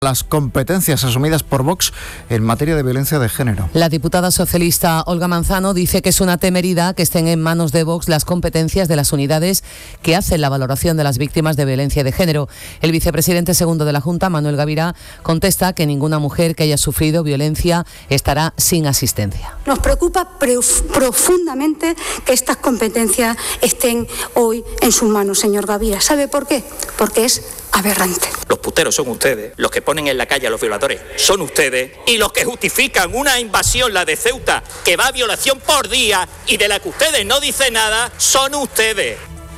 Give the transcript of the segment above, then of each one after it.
las competencias asumidas por Vox en materia de violencia de género. La diputada socialista Olga Manzano dice que es una temeridad que estén en manos de Vox las competencias de las unidades que hacen la valoración de las víctimas de violencia de género. El vicepresidente segundo de la Junta, Manuel Gavira, contesta que ninguna mujer que haya sufrido violencia estará sin asistencia. Nos preocupa profundamente que estas competencias estén hoy en sus manos, señor Gavira. ¿Sabe por qué? Porque es aberrante. Los puteros son ustedes, los que ponen en la calle a los violadores son ustedes, y los que justifican una invasión, la de Ceuta, que va a violación por día y de la que ustedes no dicen nada, son ustedes.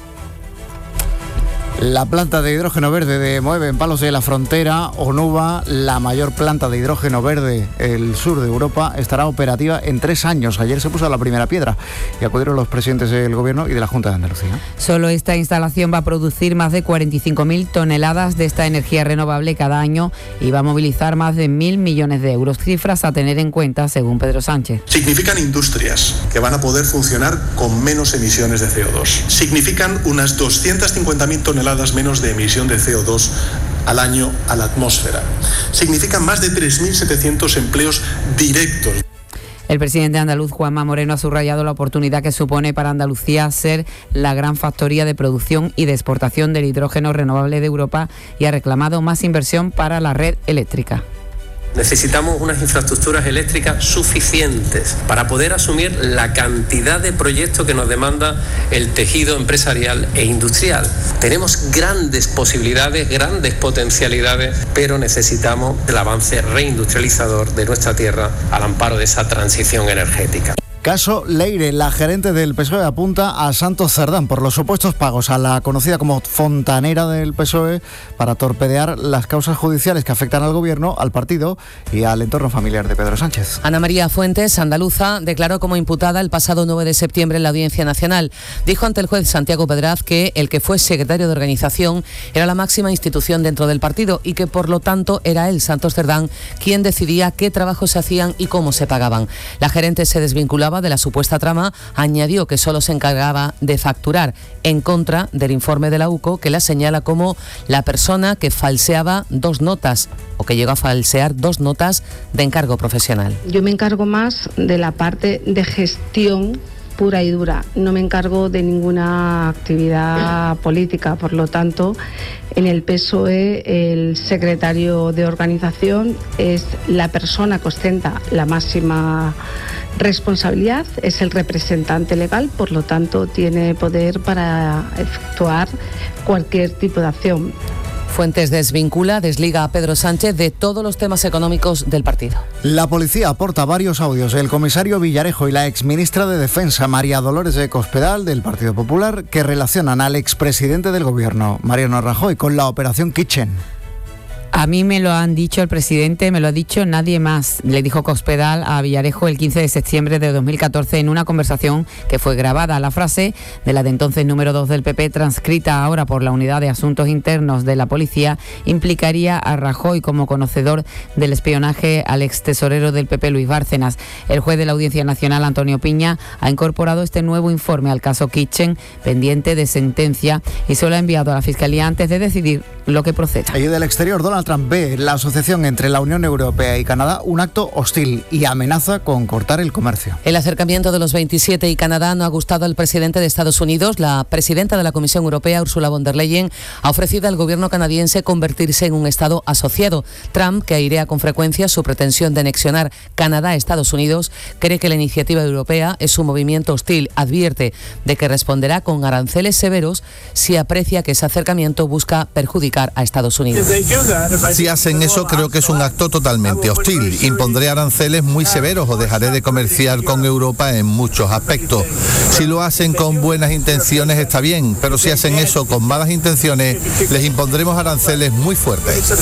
La planta de hidrógeno verde de Moeve, en Palos de la Frontera, Onuba, la mayor planta de hidrógeno verde el sur de Europa, estará operativa en 3 años. Ayer se puso la primera piedra y acudieron los presidentes del Gobierno y de la Junta de Andalucía. Solo esta instalación va a producir más de 45.000 toneladas de esta energía renovable cada año y va a movilizar más de 1.000 millones de euros, cifras a tener en cuenta según Pedro Sánchez. Significan industrias que van a poder funcionar con menos emisiones de CO2. Significan unas 250.000 toneladas menos de emisión de CO2 al año a la atmósfera. Significan más de 3.700 empleos directos. El presidente andaluz, Juanma Moreno, ha subrayado la oportunidad que supone para Andalucía ser la gran factoría de producción y de exportación del hidrógeno renovable de Europa y ha reclamado más inversión para la red eléctrica. Necesitamos unas infraestructuras eléctricas suficientes para poder asumir la cantidad de proyectos que nos demanda el tejido empresarial e industrial. Tenemos grandes posibilidades, grandes potencialidades, pero necesitamos el avance reindustrializador de nuestra tierra al amparo de esa transición energética. Caso Leire, la gerente del PSOE apunta a Santos Cerdán por los supuestos pagos a la conocida como fontanera del PSOE para torpedear las causas judiciales que afectan al Gobierno, al partido y al entorno familiar de Pedro Sánchez. Ana María Fuentes, andaluza, declaró como imputada el pasado 9 de septiembre en la Audiencia Nacional. Dijo ante el juez Santiago Pedraz que el que fue secretario de organización era la máxima institución dentro del partido y que por lo tanto era él, Santos Cerdán, quien decidía qué trabajos se hacían y cómo se pagaban. La gerente se desvinculaba de la supuesta trama, añadió que solo se encargaba de facturar, en contra del informe de la UCO que la señala como la persona que falseaba 2 notas o que llegó a falsear 2 notas de encargo profesional. Yo me encargo más de la parte de gestión pura y dura, no me encargo de ninguna actividad política, por lo tanto, en el PSOE el secretario de organización es la persona que ostenta la máxima responsabilidad, es el representante legal, por lo tanto tiene poder para efectuar cualquier tipo de acción. Fuentes desliga a Pedro Sánchez de todos los temas económicos del partido. La policía aporta varios audios del comisario Villarejo y la exministra de Defensa, María Dolores de Cospedal, del Partido Popular, que relacionan al expresidente del Gobierno, Mariano Rajoy, con la operación Kitchen. A mí me lo han dicho el presidente, me lo ha dicho nadie más, le dijo Cospedal a Villarejo el 15 de septiembre de 2014 en una conversación que fue grabada. La frase de la de entonces número 2 del PP, transcrita ahora por la Unidad de Asuntos Internos de la Policía, implicaría a Rajoy como conocedor del espionaje al ex tesorero del PP, Luis Bárcenas. El juez de la Audiencia Nacional, Antonio Piña, ha incorporado este nuevo informe al caso Kitchen, pendiente de sentencia, y se lo ha enviado a la Fiscalía antes de decidir lo que proceda. Y del exterior, Donald Trump ve la asociación entre la Unión Europea y Canadá un acto hostil y amenaza con cortar el comercio. El acercamiento de los 27 y Canadá no ha gustado al presidente de Estados Unidos. La presidenta de la Comisión Europea, Ursula von der Leyen, ha ofrecido al gobierno canadiense convertirse en un Estado asociado. Trump, que airea con frecuencia su pretensión de anexionar Canadá a Estados Unidos, cree que la iniciativa europea es un movimiento hostil. Advierte de que responderá con aranceles severos si aprecia que ese acercamiento busca perjudicar a Estados Unidos. Si hacen eso, creo que es un acto totalmente hostil. Impondré aranceles muy severos o dejaré de comerciar con Europa en muchos aspectos. Si lo hacen con buenas intenciones está bien, pero si hacen eso con malas intenciones, les impondremos aranceles muy fuertes.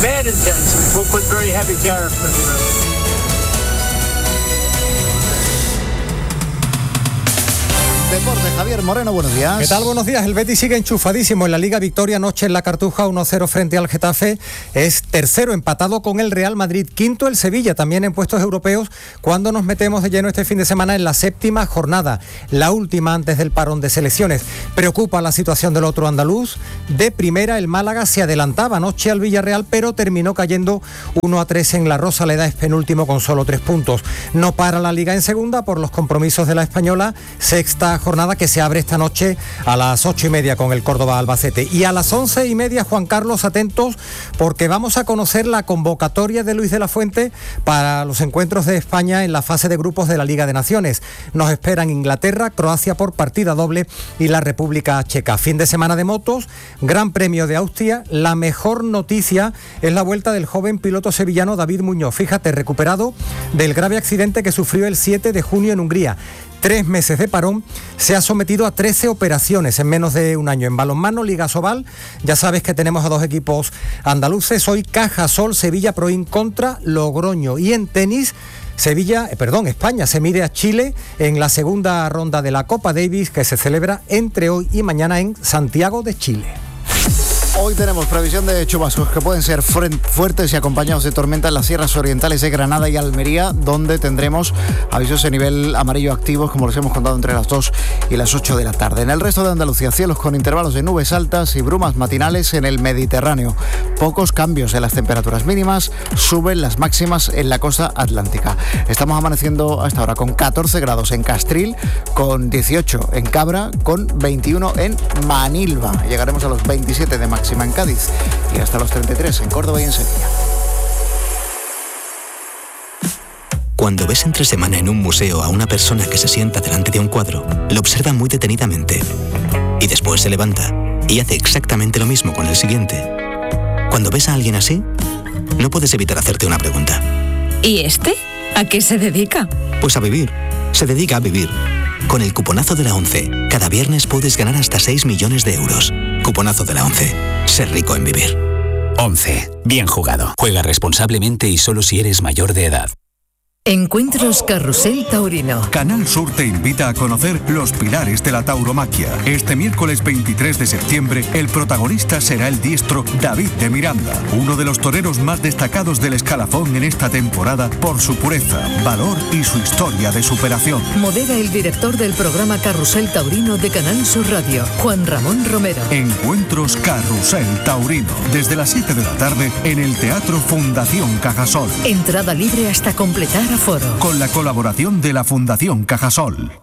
deporte. Javier Moreno, buenos días. ¿Qué tal? Buenos días. El Betis sigue enchufadísimo en la Liga. Victoria anoche en la Cartuja, 1-0 frente al Getafe. Es tercero, empatado con el Real Madrid. Quinto el Sevilla, también en puestos europeos, cuando nos metemos de lleno este fin de semana en la 7ª jornada, la última antes del parón de selecciones. Preocupa la situación del otro andaluz. De primera, el Málaga se adelantaba anoche al Villarreal, pero terminó cayendo 1-3 en la Rosaleda. Es penúltimo con solo 3 puntos. No para la Liga en segunda por los compromisos de la Española. Sexta jornada que se abre esta noche a las 8:30 con el Córdoba Albacete. Y a las 11:30, Juan Carlos, atentos, porque vamos a conocer la convocatoria de Luis de la Fuente para los encuentros de España en la fase de grupos de la Liga de Naciones. Nos esperan Inglaterra, Croacia por partida doble y la República Checa. Fin de semana de motos, Gran Premio de Austria. La mejor noticia es la vuelta del joven piloto sevillano David Muñoz. Fíjate, recuperado del grave accidente que sufrió el 7 de junio en Hungría. 3 meses de parón, se ha sometido a 13 operaciones en menos de un año. En balonmano, Liga Sobal, ya sabes que tenemos a 2 equipos andaluces. Hoy Cajasol, Sevilla Proin contra Logroño. Y en tenis, España se mide a Chile en la segunda ronda de la Copa Davis, que se celebra entre hoy y mañana en Santiago de Chile. Hoy tenemos previsión de chubascos que pueden ser fuertes y acompañados de tormenta en las sierras orientales de Granada y Almería, donde tendremos avisos de nivel amarillo activos, como les hemos contado, entre las 2 y las 8 de la tarde. En el resto de Andalucía, cielos con intervalos de nubes altas y brumas matinales en el Mediterráneo. Pocos cambios en las temperaturas mínimas, suben las máximas en la costa atlántica. Estamos amaneciendo hasta ahora con 14 grados en Castril, con 18 en Cabra, con 21 en Manilva. Llegaremos a los 27 de máxima en Cádiz y hasta los 33 en Córdoba y en Sevilla. Cuando ves entre semana en un museo a una persona que se sienta delante de un cuadro, lo observa muy detenidamente y después se levanta y hace exactamente lo mismo con el siguiente. Cuando ves a alguien así, no puedes evitar hacerte una pregunta. ¿Y este? ¿A qué se dedica? Pues a vivir. Se dedica a vivir. Con el cuponazo de la ONCE, cada viernes puedes ganar hasta 6 millones de euros. Cuponazo de la ONCE. Ser rico en vivir. ONCE. Bien jugado. Juega responsablemente y solo si eres mayor de edad. Encuentros Carrusel Taurino. Canal Sur te invita a conocer los pilares de la tauromaquia. Este miércoles 23 de septiembre, el protagonista será el diestro David de Miranda, uno de los toreros más destacados del escalafón en esta temporada por su pureza, valor y su historia de superación. Modera el director del programa Carrusel Taurino de Canal Sur Radio, Juan Ramón Romero. Encuentros Carrusel Taurino, desde las 7 de la tarde en el Teatro Fundación Cajasol. Entrada libre hasta completar aforo. Con la colaboración de la Fundación Cajasol.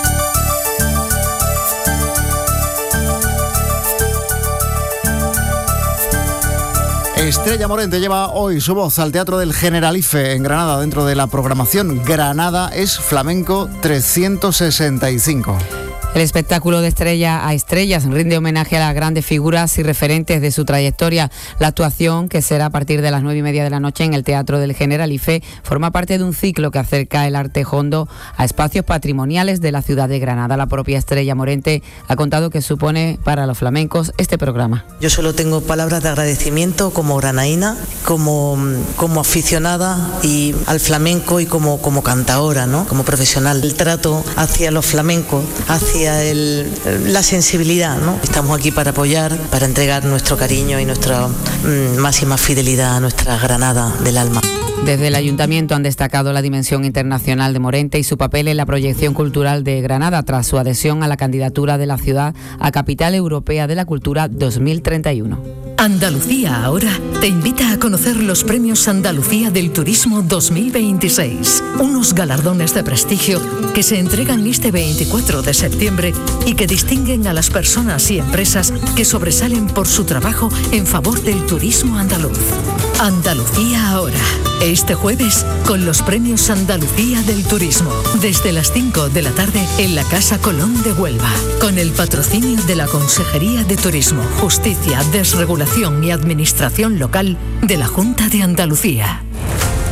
Estrella Morente lleva hoy su voz al Teatro del Generalife en Granada, dentro de la programación Granada es Flamenco 365. El espectáculo de Estrella a Estrellas rinde homenaje a las grandes figuras y referentes de su trayectoria. La actuación, que será a partir de las 9:30 de la noche en el Teatro del Generalife, forma parte de un ciclo que acerca el arte hondo a espacios patrimoniales de la ciudad de Granada. La propia Estrella Morente ha contado qué supone para los flamencos este programa. Yo solo tengo palabras de agradecimiento como granaína, como aficionada y al flamenco y como cantaora, ¿no? Como profesional. El trato hacia los flamencos, hacia la sensibilidad, ¿no? Estamos aquí para apoyar, para entregar nuestro cariño y nuestra máxima fidelidad a nuestra Granada del alma. Desde el Ayuntamiento han destacado la dimensión internacional de Morente y su papel en la proyección cultural de Granada tras su adhesión a la candidatura de la ciudad a Capital Europea de la Cultura 2031. Andalucía Ahora te invita a conocer los premios Andalucía del Turismo 2026. Unos galardones de prestigio que se entregan este 24 de septiembre y que distinguen a las personas y empresas que sobresalen por su trabajo en favor del turismo andaluz. Andalucía Ahora. Este jueves con los premios Andalucía del Turismo. Desde las 5 de la tarde en la Casa Colón de Huelva. Con el patrocinio de la Consejería de Turismo, Justicia, Desregulación y Administración Local de la Junta de Andalucía.